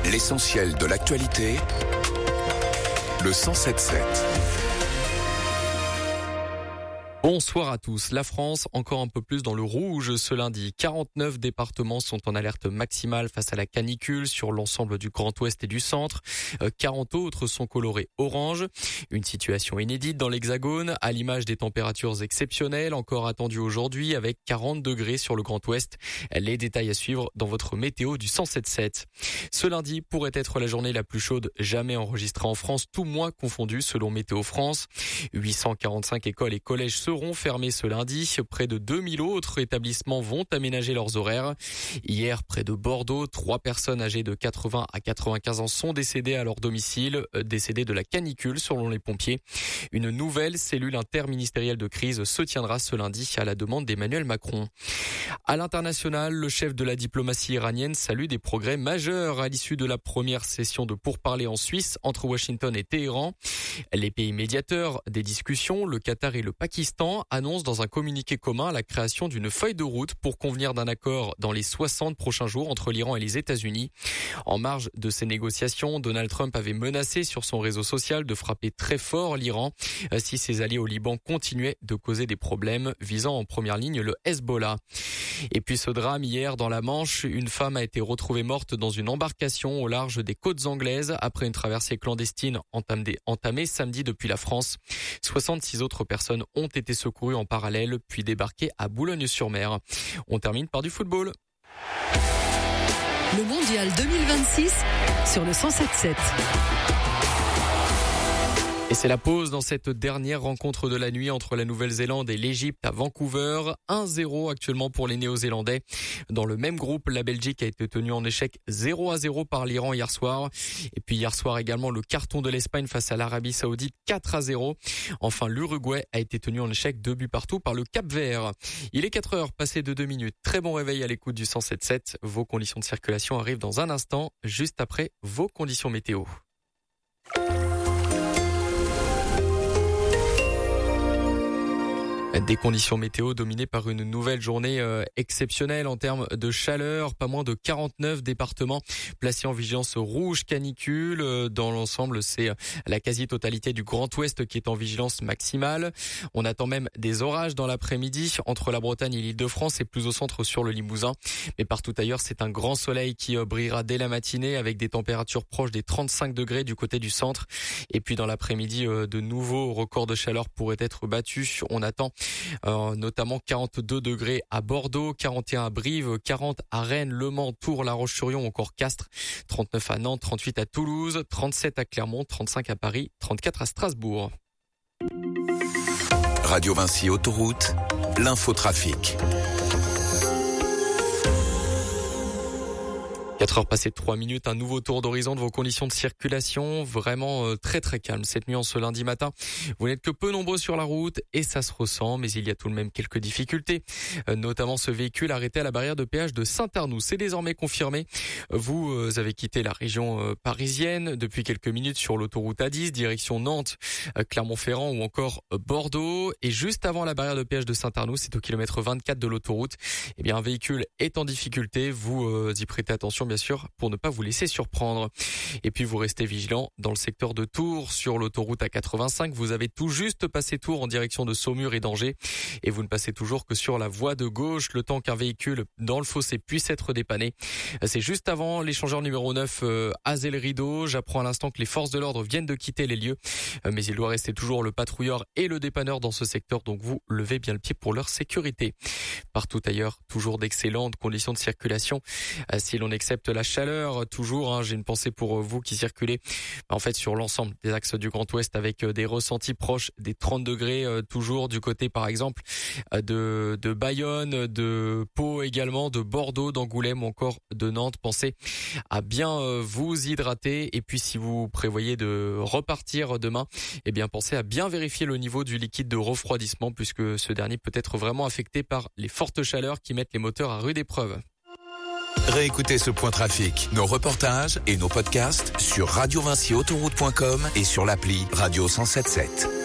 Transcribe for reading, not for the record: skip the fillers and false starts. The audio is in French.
L'essentiel de l'actualité, le 107.7. Bonsoir à tous. La France, encore un peu plus dans le rouge ce lundi. 49 départements sont en alerte maximale face à la canicule sur l'ensemble du Grand Ouest et du centre. 40 autres sont colorés orange. Une situation inédite dans l'Hexagone, à l'image des températures exceptionnelles encore attendues aujourd'hui avec 40 degrés sur le Grand Ouest. Les détails à suivre dans votre météo du 107.7. Ce lundi pourrait être la journée la plus chaude jamais enregistrée en France, tout mois confondu selon Météo France. 845 écoles et collèges seront fermés ce lundi. Près de 2000 autres établissements vont aménager leurs horaires. Hier, près de Bordeaux, 3 personnes âgées de 80 à 95 ans sont décédées à leur domicile, décédées de la canicule selon les pompiers. Une nouvelle cellule interministérielle de crise se tiendra ce lundi à la demande d'Emmanuel Macron. À l'international, le chef de la diplomatie iranienne salue des progrès majeurs à l'issue de la première session de pourparlers en Suisse entre Washington et Téhéran. Les pays médiateurs des discussions, le Qatar et le Pakistan, annoncent dans un communiqué commun la création d'une feuille de route pour convenir d'un accord dans les 60 prochains jours entre l'Iran et les États-Unis. En marge de ces négociations, Donald Trump avait menacé sur son réseau social de frapper très fort l'Iran si ses alliés au Liban continuaient de causer des problèmes, visant en première ligne le Hezbollah. Et puis ce drame hier dans la Manche, une femme a été retrouvée morte dans une embarcation au large des côtes anglaises après une traversée clandestine entamée samedi depuis la France. 66 autres personnes ont été secourues en parallèle puis débarquées à Boulogne-sur-Mer. On termine par du football. Le Mondial 2026 sur le 107.7. Et c'est la pause dans cette dernière rencontre de la nuit entre la Nouvelle-Zélande et l'Égypte à Vancouver. 1-0 actuellement pour les Néo-Zélandais. Dans le même groupe, la Belgique a été tenue en échec 0-0 par l'Iran hier soir. Et puis hier soir également, le carton de l'Espagne face à l'Arabie Saoudite 4-0. Enfin, l'Uruguay a été tenu en échec 2 buts partout par le Cap-Vert. Il est 4h, passé de 2 minutes. Très bon réveil à l'écoute du 107.7. Vos conditions de circulation arrivent dans un instant, juste après vos conditions météo. Des conditions météo dominées par une nouvelle journée exceptionnelle en termes de chaleur. Pas moins de 49 départements placés en vigilance rouge canicule. Dans l'ensemble, c'est la quasi-totalité du Grand Ouest qui est en vigilance maximale. On attend même des orages dans l'après-midi entre la Bretagne et l'Île-de-France et plus au centre sur le Limousin. Mais partout ailleurs, c'est un grand soleil qui brillera dès la matinée avec des températures proches des 35 degrés du côté du centre. Et puis dans l'après-midi, de nouveaux records de chaleur pourraient être battus. On attend notamment 42 degrés à Bordeaux, 41 à Brive, 40 à Rennes, Le Mans, Tours, La Roche-sur-Yon, encore Castres, 39 à Nantes, 38 à Toulouse, 37 à Clermont, 35 à Paris, 34 à Strasbourg. Radio Vinci Autoroute, l'infotrafic. 4h passées de 3 minutes, un nouveau tour d'horizon de vos conditions de circulation, vraiment très très calme cette nuit en ce lundi matin. Vous n'êtes que peu nombreux sur la route et ça se ressent, mais il y a tout de même quelques difficultés, notamment ce véhicule arrêté à la barrière de péage de Saint-Arnoux. C'est désormais confirmé. Vous avez quitté la région parisienne depuis quelques minutes sur l'autoroute A10, direction Nantes, Clermont-Ferrand ou encore Bordeaux. Et juste avant la barrière de péage de Saint-Arnoux, c'est au kilomètre 24 de l'autoroute. Eh bien, un véhicule est en difficulté. Vous y prêtez attention, bien sûr, pour ne pas vous laisser surprendre. Et puis vous restez vigilant dans le secteur de Tours sur l'autoroute A85. Vous avez tout juste passé Tours en direction de Saumur et d'Angers et vous ne passez toujours que sur la voie de gauche le temps qu'un véhicule dans le fossé puisse être dépanné. C'est juste avant l'échangeur numéro 9 à Zell-Rideau. J'apprends à l'instant que les forces de l'ordre viennent de quitter les lieux, mais il doit rester toujours le patrouilleur et le dépanneur dans ce secteur, donc vous levez bien le pied pour leur sécurité. Partout ailleurs, toujours d'excellentes conditions de circulation. Si l'on accepte la chaleur, toujours, j'ai une pensée pour vous qui circulez en fait sur l'ensemble des axes du Grand Ouest avec des ressentis proches des 30 degrés, toujours du côté par exemple de Bayonne, de Pau également, de Bordeaux, d'Angoulême ou encore de Nantes. Pensez à bien vous hydrater et puis si vous prévoyez de repartir demain, eh bien pensez à bien vérifier le niveau du liquide de refroidissement puisque ce dernier peut être vraiment affecté par les fortes chaleurs qui mettent les moteurs à rude épreuve. Réécoutez ce point trafic, nos reportages et nos podcasts sur radiovinciautoroute.com et sur l'appli Radio 107.7.